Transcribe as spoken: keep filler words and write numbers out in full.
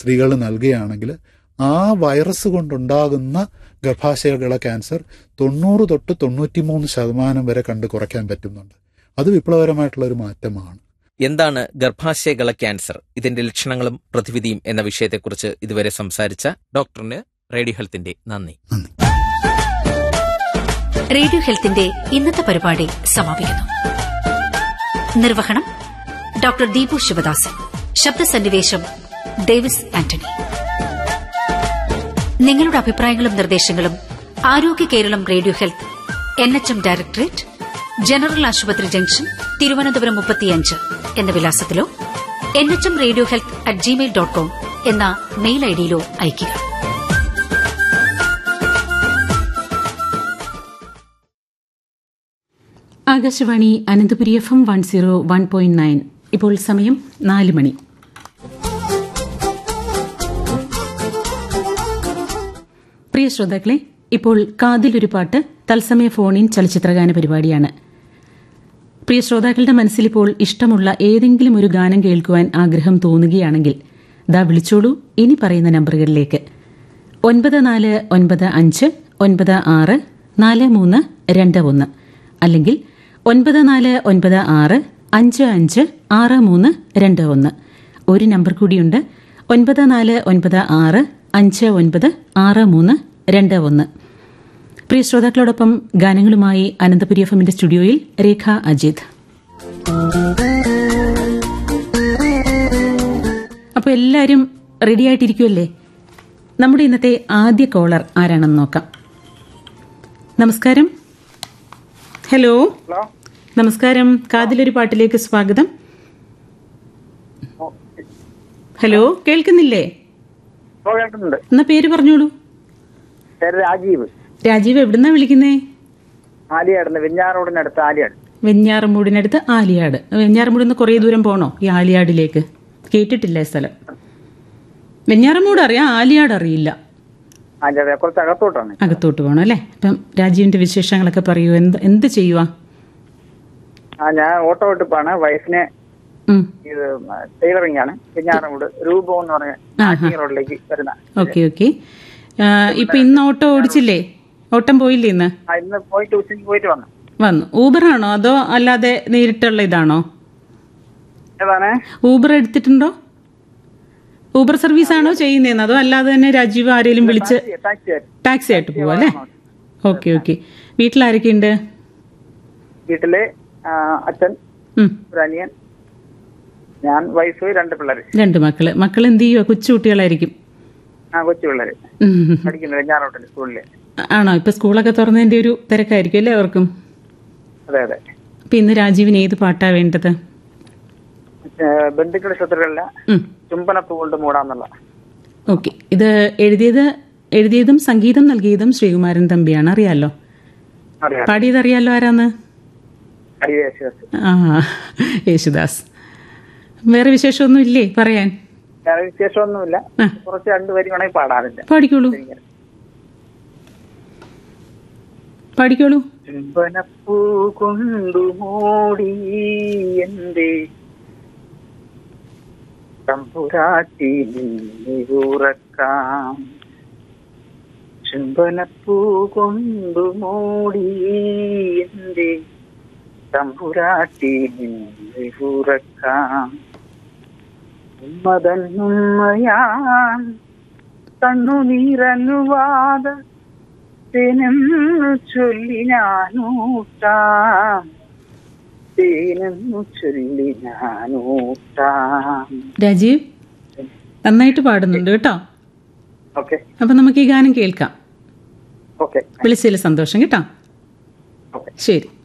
സ്ത്രീകൾ നൽകുകയാണെങ്കിൽ ആ വൈറസ് കൊണ്ടുണ്ടാകുന്ന ഗർഭാശയകള ക്യാൻസർ തൊണ്ണൂറ് തൊട്ട് തൊണ്ണൂറ്റിമൂന്ന് ശതമാനം വരെ കണ്ട് കുറയ്ക്കാൻ പറ്റുന്നുണ്ട്. അത് വിപ്ലവകരമായിട്ടുള്ള ഒരു മാറ്റമാണ്. എന്താണ് ഗർഭാശയകള ക്യാൻസർ, ഇതിന്റെ ലക്ഷണങ്ങളും പ്രതിവിധിയും എന്ന വിഷയത്തെക്കുറിച്ച് ഇതുവരെ സംസാരിച്ച ഡോക്ടറിന് റേഡിയോ ഹെൽത്തിന്റെ നന്ദി. റേഡിയോ ഹെൽത്തിന്റെ ഇന്നത്തെ പരിപാടി സമാപിക്കുന്നു. നിർവഹണം ഡോക്ടർ ദീപു ശിവദാസൻ. ശബ്ദസന്നിവേശം ഡേവിസ് ആന്റണി. നിങ്ങളുടെ അഭിപ്രായങ്ങളും നിർദ്ദേശങ്ങളും ആരോഗ്യ Keralam radio health N H M directorate, general ആശുപത്രി ജംഗ്ഷൻ, തിരുവനന്തപുരം മുപ്പത്തിയഞ്ച് എന്ന വിലാസത്തിലോ N H M radio health at Gmail dot com എന്ന മെയിൽ ഐഡിയിലോ അയയ്ക്കുക. Akashvani Ananthapuri F M one zero one point nine. ഇപ്പോൾ സമയം നാല് മണി. പ്രിയ ശ്രോതാക്കളെ, ഇപ്പോൾ കാതിലൊരു പാട്ട് തത്സമയ ഫോണിൻ ചലച്ചിത്രഗാന പരിപാടിയാണ്. പ്രിയ ശ്രോതാക്കളുടെ മനസ്സിലിപ്പോൾ ഇഷ്ടമുള്ള ഏതെങ്കിലും ഒരു ഗാനം കേൾക്കുവാൻ ആഗ്രഹം തോന്നുകയാണെങ്കിൽ ദാ വിളിച്ചോളൂ ഇനി പറയുന്ന നമ്പറുകളിലേക്ക്: ഒൻപത് നാല് ഒൻപത് അഞ്ച് ഒൻപത് ആറ് നാല് മൂന്ന് രണ്ട് ഒന്ന്, അല്ലെങ്കിൽ ഒൻപത് നാല് ഒൻപത് ആറ് അഞ്ച് അഞ്ച് ആറ് മൂന്ന് രണ്ട് ഒന്ന്. ഒരു നമ്പർ കൂടിയുണ്ട്: ഒൻപത് നാല് ഒൻപത് ആറ് അഞ്ച് ഒൻപത് ആറ് മൂന്ന് രണ്ട് ഒന്ന്. പ്രിയ ശ്രോതാക്കളോടൊപ്പം ഗാനങ്ങളുമായി അനന്തപുരി എഫ് എമ്മിന്റെ സ്റ്റുഡിയോയിൽ രേഖ അജിത്. അപ്പോൾ എല്ലാവരും റെഡിയായിട്ടിരിക്കുമല്ലേ? നമ്മുടെ ഇന്നത്തെ ആദ്യ കോളർ ആരാണെന്ന് നോക്കാം. നമസ്കാരം. ഹലോ, നമസ്കാരം. കാതിലൊരു പാട്ടിലേക്ക് സ്വാഗതം. ഹലോ, കേൾക്കുന്നില്ലേ? എന്നാ പേര് പറഞ്ഞോളൂ. രാജീവ്. രാജീവ് എവിടുന്നാ വിളിക്കുന്നേ? ആലിയാട്, വെഞ്ഞാറമൂടിനടുത്ത് ആലിയാട്. വെഞ്ഞാറമൂടിനടുത്ത് ആലിയാട്. വെഞ്ഞാറമൂടിന്ന് കുറേ ദൂരം പോണോ ഈ ആലിയാടിലേക്ക്? കേട്ടിട്ടില്ല സ്ഥലം. വെഞ്ഞാറമൂട് അറിയാം, ആലിയാട് അറിയില്ല. കുറച്ച് അകത്തോട്ടാണ്. അകത്തോട്ട് പോകണം അല്ലേ? അപ്പം രാജീവിന്റെ വിശേഷങ്ങളൊക്കെ പറയൂ. എന്ത് എന്ത് ചെയ്യുവാ? ആ ഞാൻ ഓട്ടോ ഓട്ടിപ്പാണ്. വൈഫിനെ ഇത് ടൈലറിംഗ് ആണ്. വെഞ്ഞാറമൂട് രൂപം എന്ന് പറഞ്ഞ റോഡിലേക്ക് വരുന്ന. Okay okay. ഇപ്പൊ ഇന്ന് ഓട്ടോ ഓടിച്ചില്ലേ? ഓട്ടം പോയില്ലേ ഇന്ന്? ഇന്ന് പോയിട്ട് ഉച്ചയ്ക്ക് പോയിട്ട് വന്നു. വന്നു. ഊബർ ആണോ അതോ അല്ലാതെ നേരിട്ടുള്ള ഇതാണോ? ഏതാണ്? ഊബർ എടുത്തിട്ടുണ്ടോ? ഊബർ സർവീസ് ആണോ ചെയ്യുന്നതെന്ന്, അതോ അല്ലാതെ തന്നെ രാജീവ് ആരെങ്കിലും വിളിച്ച് ടാക്സി ആയിട്ട് പോവാ അല്ലേ? Okay okay. വീട്ടിലാരൊക്കെ ഉണ്ട്? വീട്ടില് അച്ഛൻ, അനിയൻ, ഞാൻ, വൈഫ്, രണ്ട് പിള്ളേര്. രണ്ട് മക്കള്. മക്കൾ എന്ത് ചെയ്യുക? കൊച്ചു കുട്ടികളായിരിക്കും. ആ, കൊച്ചു പിള്ളേര് പഠിക്കുന്നത് ഞാറോട്ടില് സ്കൂളില്. ആണോ? ഇപ്പൊ സ്കൂളൊക്കെ തുറന്നതിന്റെ ഒരു തിരക്കായിരിക്കും അല്ലേ അവർക്കും? അതെ അതെ. അപ്പൊ ഇന്ന് രാജീവിന് ഏത് പാട്ടാ വേണ്ടത്? ബന്ധുക്കളുടെ ശത്രുക്കളല്ല, ചുംബനപ്പൂ കൊണ്ട് മൂടാന്നുള്ള. ഓക്കെ. ഇത് എഴുതിയത് എഴുതിയതും സംഗീതം നൽകിയതും ശ്രീകുമാരൻ തമ്പിയാണ്. അറിയാലോ? പാടിയത് അറിയാലോ? ആരാന്ന്? ആ, യേശുദാസ്. വേറെ വിശേഷമൊന്നും ഇല്ലേ പറയാൻ? വേറെ വിശേഷമൊന്നുമില്ല. കുറച്ച് രണ്ടുപേരും വേണമെങ്കിൽ പാടാറില്ല. പാടിക്കോളൂ, പാടിക്കോളൂ. ചുംബനപ്പൂ കൊണ്ടു മൂടി എന്റെ തമ്പുരാട്ടി ഉറക്കാം. ചുംബനപ്പൂ കൊണ്ടു മൂടി എന്റെ തമ്പുരാട്ടി ഉറക്കാം. ഉമ്മതന്നുമ്മയാൻ കണ്ണുനീരനുവാദ തേനെന്നു ചൊല്ലി ഞാനൂട്ടാം, തേനെന്നു ചൊല്ലി ഞാനൂട്ടാം. രാജീവ് നന്നായിട്ട് പാടുന്നുണ്ട് കേട്ടോ. ഓക്കെ. അപ്പൊ നമുക്ക് ഈ ഗാനം കേൾക്കാം. ഓക്കെ. വിളിച്ചതിൽ സന്തോഷം കേട്ടോ. ഓക്കെ, ശരി.